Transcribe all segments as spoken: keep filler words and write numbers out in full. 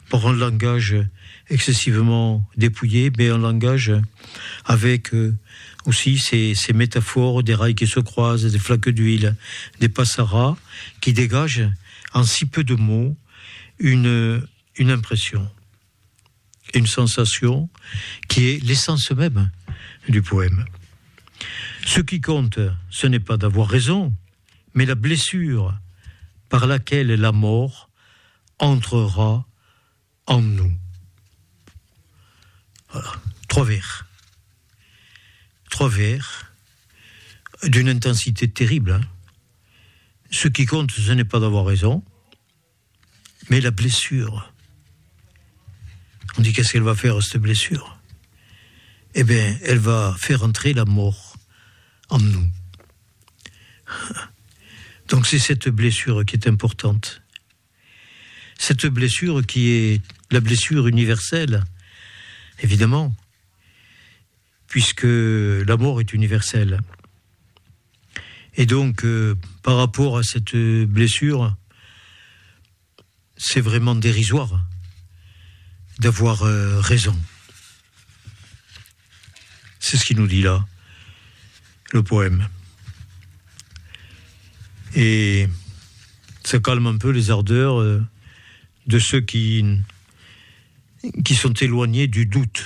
par un langage excessivement dépouillé, mais un langage avec euh, aussi ces, ces métaphores des rails qui se croisent, des flaques d'huile, des passaras, qui dégagent en si peu de mots une, une impression, une sensation qui est l'essence même du poème. Ce qui compte, ce n'est pas d'avoir raison, mais la blessure par laquelle la mort entrera en nous. Voilà, trois vers. Trois vers d'une intensité terrible. Hein. Ce qui compte, ce n'est pas d'avoir raison, mais la blessure. On dit qu'est-ce qu'elle va faire, cette blessure ? Eh bien, elle va faire entrer la mort en nous. Donc c'est cette blessure qui est importante. Cette blessure qui est la blessure universelle, évidemment, puisque la mort est universelle. Et donc, euh, par rapport à cette blessure, c'est vraiment dérisoire d'avoir euh, raison. C'est ce qu'il nous dit là, le poème. Et ça calme un peu les ardeurs euh, de ceux qui, qui sont éloignés du doute.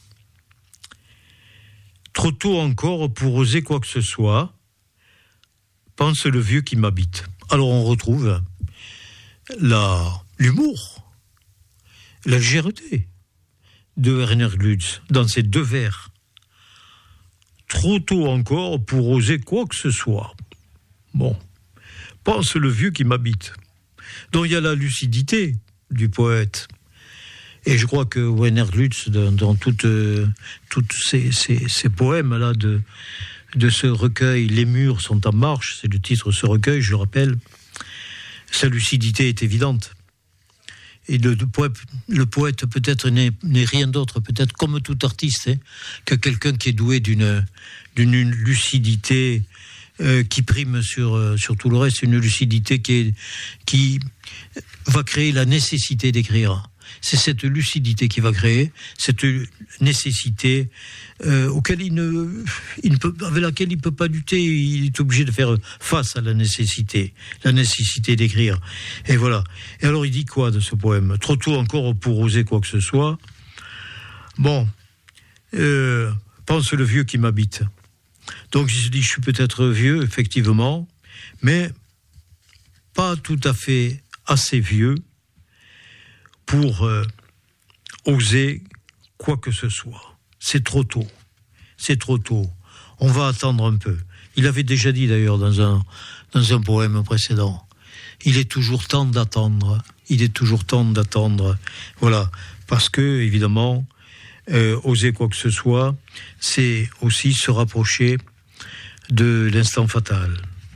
Trop tôt encore pour oser quoi que ce soit, pense le vieux qui m'habite. Alors on retrouve la, l'humour, la légèreté de Werner Glutz dans ces deux vers. Trop tôt encore pour oser quoi que ce soit. Bon, pense le vieux qui m'habite. Donc il y a la lucidité du poète. Et je crois que Werner Glutz, dans, dans toutes, euh, toutes ces, ces, ces poèmes-là de, de ce recueil, Les murs sont en marche, c'est le titre de ce recueil, je le rappelle, sa lucidité est évidente. Et le, le, poète, le poète peut-être n'est, n'est rien d'autre, peut-être comme tout artiste, hein, que quelqu'un qui est doué d'une, d'une lucidité euh, qui prime sur, euh, sur tout le reste, une lucidité qui, est, qui va créer la nécessité d'écrire. C'est cette lucidité qui va créer, cette nécessité euh, auquel il ne, il ne peut, avec laquelle il ne peut pas lutter. Il est obligé de faire face à la nécessité, la nécessité d'écrire. Et voilà. Et alors il dit quoi de ce poème ? Trop tôt encore pour oser quoi que ce soit. Bon, euh, pense le vieux qui m'habite. Donc il se dit, je suis peut-être vieux, effectivement, mais pas tout à fait assez vieux pour euh, oser quoi que ce soit. C'est trop tôt. C'est trop tôt. On va attendre un peu. Il avait déjà dit d'ailleurs dans un, dans un poème précédent, il est toujours temps d'attendre. Il est toujours temps d'attendre. Voilà. Parce que, évidemment, euh, oser quoi que ce soit, c'est aussi se rapprocher de l'instant fatal.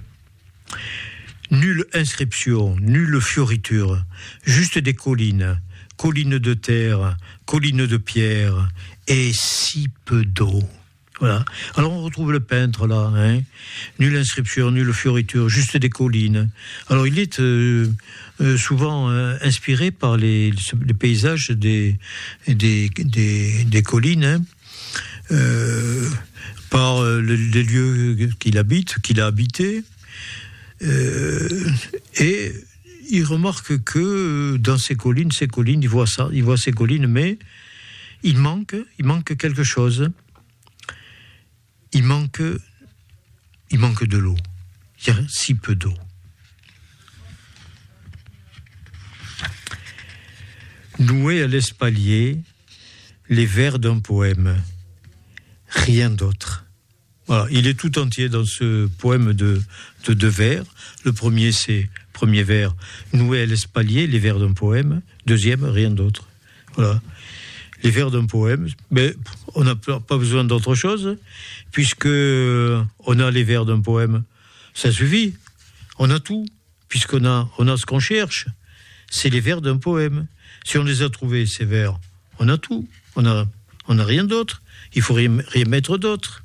Nulle inscription, nulle fioriture, juste des collines, collines de terre, collines de pierre, et si peu d'eau. Voilà. Alors on retrouve le peintre là, hein. Nulle inscription, nulle fioriture, juste des collines. Alors il est euh, euh, souvent euh, inspiré par les, les paysages des, des, des, des collines, hein. euh, par euh, les lieux qu'il habite, qu'il a habités. Euh, et il remarque que dans ces collines, ces collines, il voit ça, il voit ces collines, mais il manque, il manque quelque chose. Il manque, il manque de l'eau. Il y a si peu d'eau. Noué à l'espalier, les vers d'un poème, rien d'autre. Voilà, il est tout entier dans ce poème de, de deux vers. Le premier, c'est premier vers, noué à l'espalier, les vers d'un poème. Deuxième, rien d'autre. Voilà, les vers d'un poème. Mais on n'a pas besoin d'autre chose, puisque on a les vers d'un poème. Ça suffit. On a tout, puisqu'on a, on a ce qu'on cherche. C'est les vers d'un poème. Si on les a trouvés, ces vers, on a tout. On a, on a rien d'autre. Il faut rien, rien mettre d'autre.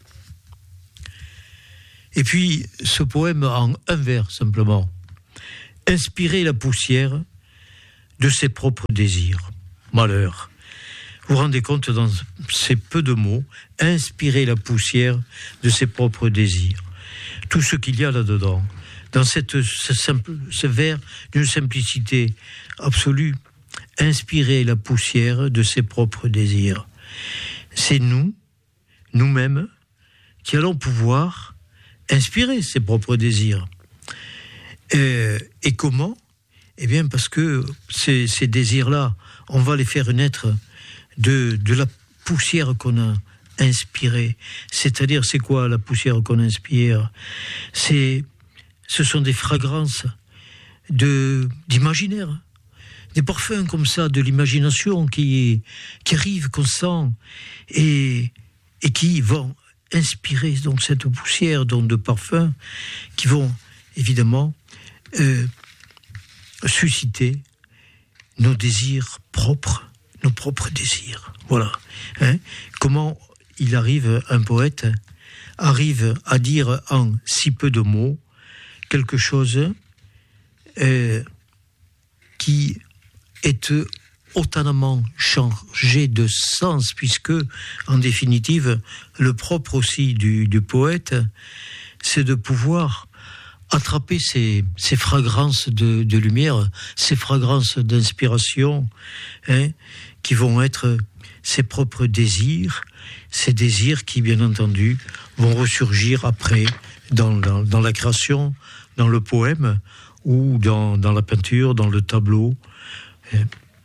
Et puis, ce poème en un vers, simplement. Inspirer la poussière de ses propres désirs. Malheur. Vous vous rendez compte, dans ces peu de mots, inspirer la poussière de ses propres désirs. Tout ce qu'il y a là-dedans, dans cette, ce, simple, ce vers d'une simplicité absolue, inspirer la poussière de ses propres désirs. C'est nous, nous-mêmes, qui allons pouvoir inspirer ses propres désirs. Euh, et comment ? Eh bien, parce que ces, ces désirs-là, on va les faire naître de, de la poussière qu'on a inspirée. C'est-à-dire, c'est quoi la poussière qu'on inspire ? C'est, ce sont des fragrances de, d'imaginaire, des parfums comme ça, de l'imagination qui, qui arrivent, qu'on sent, et, et qui vont inspirer donc cette poussière donc de parfums qui vont évidemment euh, susciter nos désirs propres, nos propres désirs. Voilà. Hein? Comment il arrive, un poète arrive à dire en si peu de mots quelque chose euh, qui est autant changé de sens, puisque, en définitive, le propre aussi du, du poète, c'est de pouvoir attraper ces, ces fragrances de, de lumière, ces fragrances d'inspiration, hein, qui vont être ses propres désirs, ces désirs qui, bien entendu, vont ressurgir après dans, dans, dans la création, dans le poème, ou dans, dans la peinture, dans le tableau. Hein.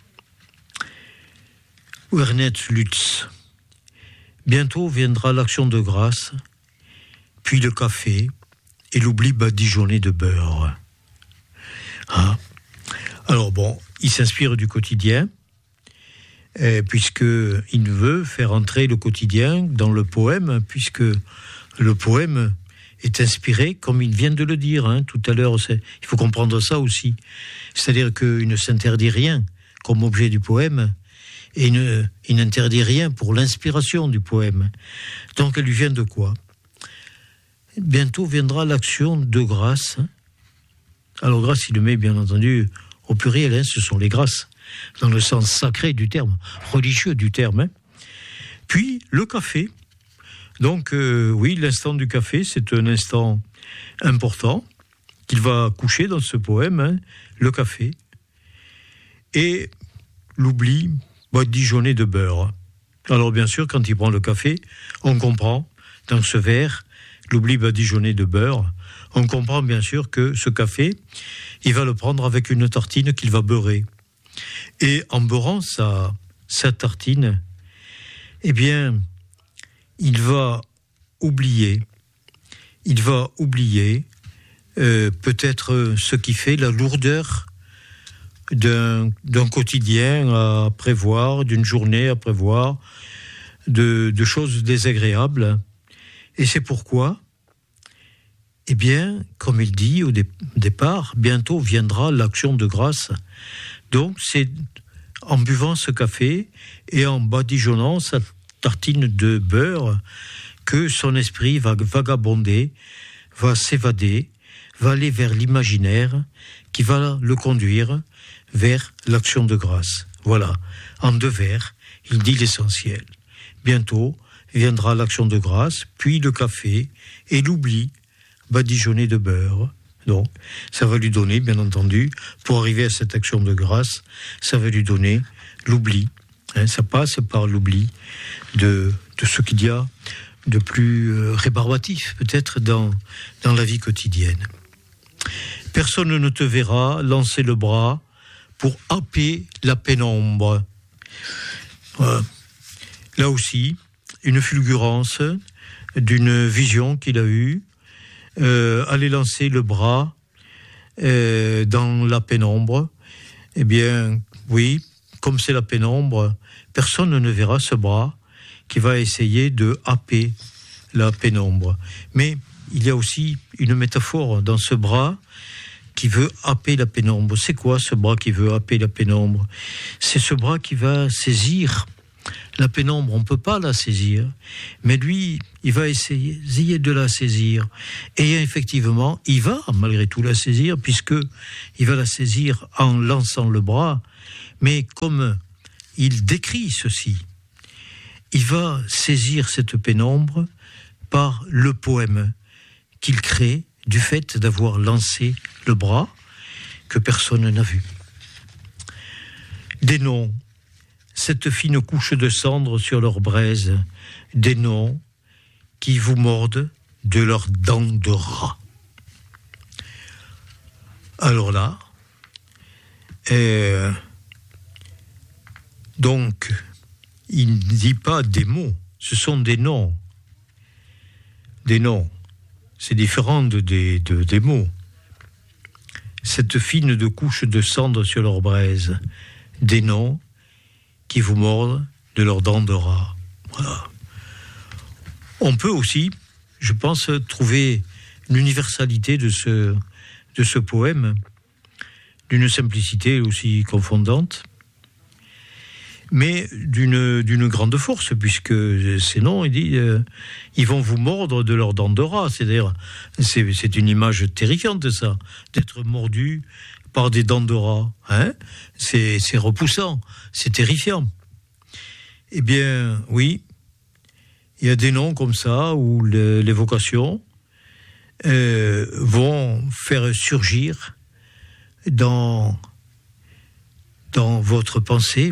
Ernest Lutz. Bientôt viendra l'action de grâce, puis le café et l'oubli badigeonné de beurre. Ah. Alors bon, il s'inspire du quotidien, eh, puisqu'il veut faire entrer le quotidien dans le poème, puisque le poème est inspiré, comme il vient de le dire hein, tout à l'heure. C'est, il faut comprendre ça aussi. C'est-à-dire qu'il ne s'interdit rien comme objet du poème, et ne, il n'interdit rien pour l'inspiration du poème. Donc elle lui vient de quoi ? Bientôt viendra l'action de grâce. Alors grâce, il le met bien entendu au pluriel, hein, ce sont les grâces, dans le sens sacré du terme, religieux du terme. Hein. Puis le café. Donc euh, oui, l'instant du café, c'est un instant important qu'il va coucher dans ce poème, hein, le café. Et l'oubli badigeonné de beurre. Alors bien sûr, quand il prend le café, on comprend, dans ce vers, l'oubli badigeonné de beurre, on comprend bien sûr que ce café, il va le prendre avec une tartine qu'il va beurrer. Et en beurrant sa, sa tartine, eh bien, il va oublier, il va oublier euh, peut-être ce qui fait la lourdeur D'un, d'un quotidien à prévoir, d'une journée à prévoir, de, de choses désagréables. Et c'est pourquoi, eh bien, comme il dit au dé, départ, bientôt viendra l'action de grâce. Donc, c'est en buvant ce café et en badigeonnant sa tartine de beurre que son esprit va vagabonder, va s'évader, va aller vers l'imaginaire qui va le conduire vers l'action de grâce. Voilà, en deux vers, il dit l'essentiel. Bientôt viendra l'action de grâce, puis le café et l'oubli badigeonné de beurre. Donc, ça va lui donner, bien entendu, pour arriver à cette action de grâce, ça va lui donner l'oubli. Hein, ça passe par l'oubli de, de ce qu'il y a de plus euh, rébarbatif, peut-être, dans, dans la vie quotidienne. Personne ne te verra lancer le bras pour happer la pénombre. Voilà. Là aussi, une fulgurance d'une vision qu'il a eue, euh, aller lancer le bras euh, dans la pénombre. Eh bien, oui, comme c'est la pénombre, personne ne verra ce bras qui va essayer de happer la pénombre. Mais il y a aussi une métaphore dans ce bras qui veut happer la pénombre. C'est quoi ce bras qui veut happer la pénombre ? C'est ce bras qui va saisir la pénombre. On ne peut pas la saisir, mais lui, il va essayer, essayer de la saisir. Et effectivement, il va malgré tout la saisir, puisque il va la saisir en lançant le bras, Mais comme il décrit ceci, il va saisir cette pénombre par le poème qu'il crée du fait d'avoir lancé le bras que personne n'a vu. Des noms, cette fine couche de cendre sur leur braise, des noms qui vous mordent de leurs dents de rat. Alors là, euh, donc, il ne dit pas des mots, ce sont des noms. Des noms, c'est différent de, des, de, des mots. Cette fine de couche de cendre sur leur braise, des noms qui vous mordent de leurs dents de rat. Voilà. On peut aussi, je pense, trouver l'universalité de ce, de ce poème, d'une simplicité aussi confondante, mais d'une, d'une grande force, puisque ces noms, il dit, euh, ils vont vous mordre de leurs dents de rat. C'est-à-dire, c'est, c'est une image terrifiante, ça, d'être mordu par des dents de rat. Hein, c'est, c'est repoussant, c'est terrifiant. Eh bien, oui, il y a des noms comme ça où le, l'évocation euh, vont faire surgir dans, dans votre pensée,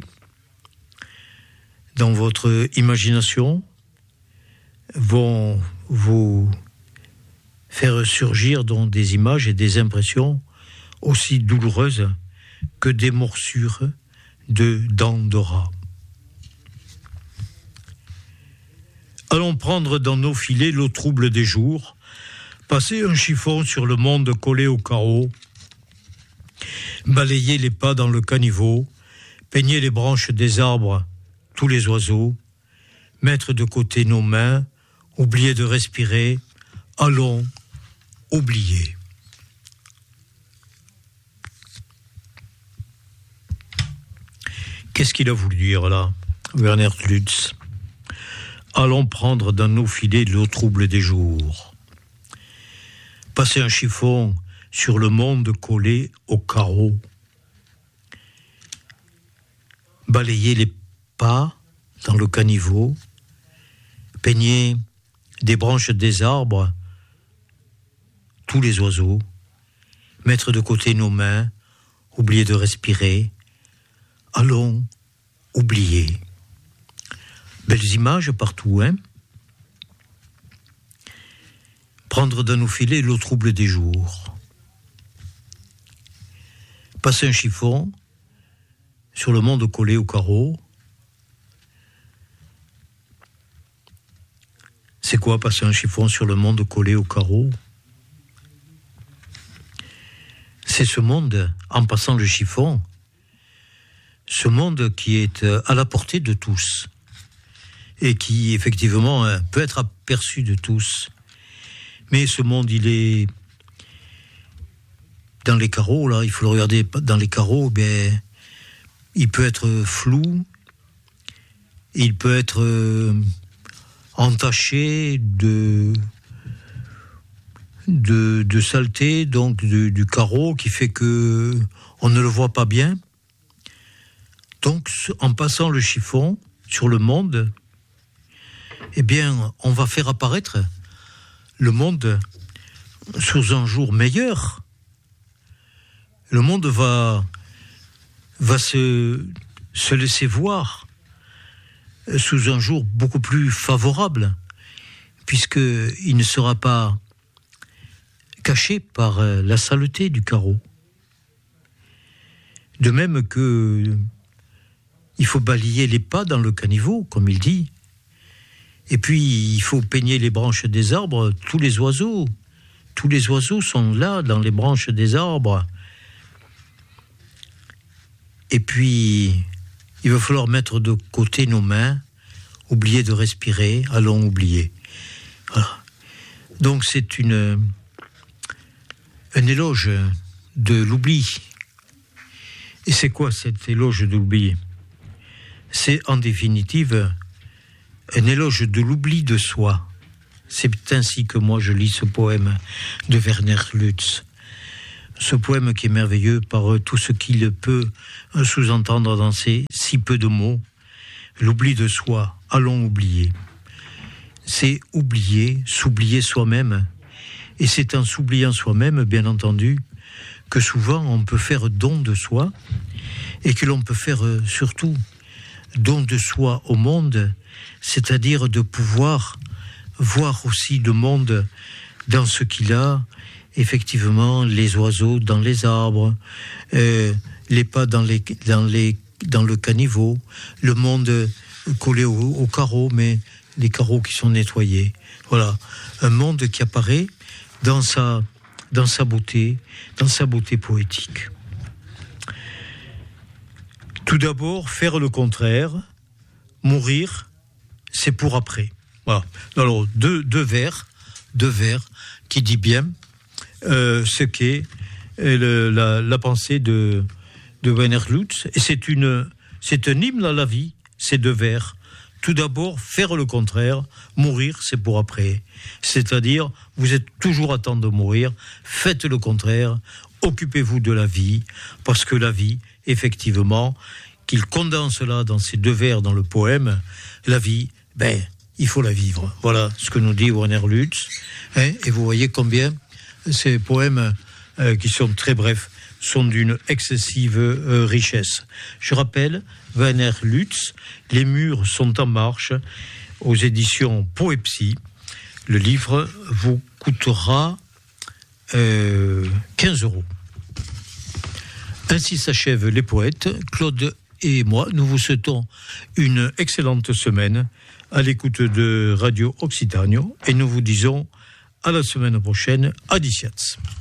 dans votre imagination, vont vous faire surgir dans des images et des impressions aussi douloureuses que des morsures de dents de rat. Allons prendre dans nos filets l'eau trouble des jours, passer un chiffon sur le monde collé au carreau, balayer les pas dans le caniveau, peigner les branches des arbres, tous les oiseaux, mettre de côté nos mains, oublier de respirer, allons oublier. Qu'est-ce qu'il a voulu dire là, Werner Lutz? Allons prendre dans nos filets l'eau trouble des jours. Passer un chiffon sur le monde collé au carreau. Balayer les pas dans le caniveau. Peigner des branches des arbres, tous les oiseaux. Mettre de côté nos mains, oublier de respirer. Allons oublier. Belles images partout, hein? Prendre dans nos filets l'eau trouble des jours. Passer un chiffon sur le monde collé au carreau. C'est quoi passer un chiffon sur le monde collé au carreau? C'est ce monde, en passant le chiffon, ce monde qui est à la portée de tous et qui, effectivement, peut être aperçu de tous. Mais ce monde, il est dans les carreaux, là, il faut le regarder dans les carreaux, ben, il peut être flou, il peut être euh, entaché de, de, de saleté, donc du, du carreau, qui fait que on ne le voit pas bien. Donc, en passant le chiffon sur le monde, eh bien, on va faire apparaître le monde sous un jour meilleur. Le monde va, va se, se laisser voir sous un jour beaucoup plus favorable, puisqu'il ne sera pas caché par la saleté du carreau. De même que il faut balayer les pas dans le caniveau, comme il dit. Et puis, il faut peigner les branches des arbres, tous les oiseaux. Tous les oiseaux sont là, dans les branches des arbres. Et puis, il va falloir mettre de côté nos mains, oublier de respirer, allons oublier. Voilà. Donc, c'est une, un éloge de l'oubli. Et c'est quoi cet éloge de l'oubli? C'est en définitive un éloge de l'oubli de soi. C'est ainsi que moi je lis ce poème de Werner Lutz. ce poème qui est merveilleux par tout ce qu'il peut sous-entendre dans ces si peu de mots. L'oubli de soi, allons oublier. C'est oublier, s'oublier soi-même. Et c'est en s'oubliant soi-même, bien entendu, que souvent on peut faire don de soi et que l'on peut faire euh, surtout don de soi au monde, c'est-à-dire de pouvoir voir aussi le monde dans ce qu'il a, effectivement, les oiseaux dans les arbres, euh, les pas dans, les, dans, les, dans le caniveau, le monde collé au, au carreau, mais les carreaux qui sont nettoyés. Voilà, un monde qui apparaît dans sa, dans sa beauté, dans sa beauté poétique. Tout d'abord, faire le contraire, mourir, c'est pour après. Voilà. Alors, deux, deux vers, deux vers qui dit bien euh, ce qu'est le, la, la pensée de, de Werner Lutz. Et c'est, une, c'est un hymne à la vie, ces deux vers. Tout d'abord, faire le contraire, mourir, c'est pour après. C'est-à-dire, vous êtes toujours à temps de mourir, faites le contraire, occupez-vous de la vie, parce que la vie, effectivement, qu'il condense là dans ces deux vers dans le poème, la vie, ben, il faut la vivre. Voilà ce que nous dit Werner Lutz. Hein, et vous voyez combien ces poèmes, euh, qui sont très brefs, sont d'une excessive euh, richesse. Je rappelle, Werner Lutz, Les murs sont en marche, aux éditions Poépsie. Le livre vous coûtera euh, quinze euros. Ainsi s'achèvent les poètes. Claude et moi, nous vous souhaitons une excellente semaine à l'écoute de Radio Occitania et nous vous disons à la semaine prochaine à Diciats.